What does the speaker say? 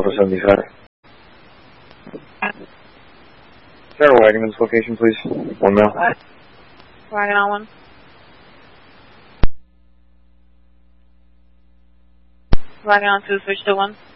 Alpha 75. Sarah Wagonman's location, please. 1 mile. Wagon on 1. Wagon on 2, switch to 1.